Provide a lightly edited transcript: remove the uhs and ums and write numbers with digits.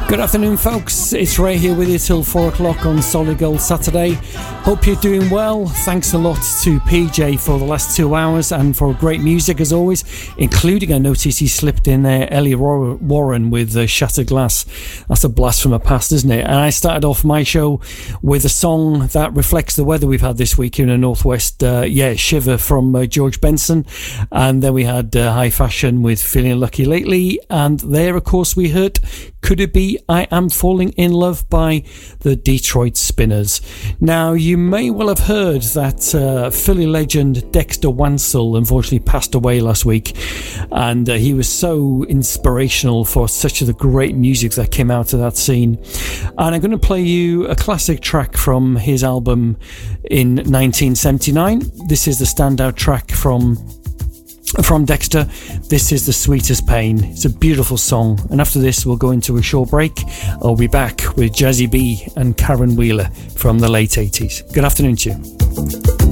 Good afternoon, folks. It's Ray here with you till 4 o'clock on Solid Gold Saturday. Hope you're doing well. Thanks a lot to PJ for the last 2 hours and for great music as always, including, I noticed he slipped in there, Ellie Warren with Shattered Glass. That's a blast from the past, isn't it? And I started off my show with a song that reflects the weather we've had this week here in the Northwest. Shiver from George Benson. And then we had High Fashion with Feeling Lucky Lately. And there, of course, we heard Could It Be I Am Falling in Love by the Detroit Spinners. Now, you may well have heard that Philly legend Dexter Wansel unfortunately passed away last week, and he was so inspirational for such of the great music that came out of that scene. And I'm going to play you a classic track from his album in 1979. This is the standout track from Dexter. This is The Sweetest Pain. It's a beautiful song, and after this we'll go into a short break. I'll be back with Jazzy B and Karen Wheeler from the late 80s. Good afternoon to you.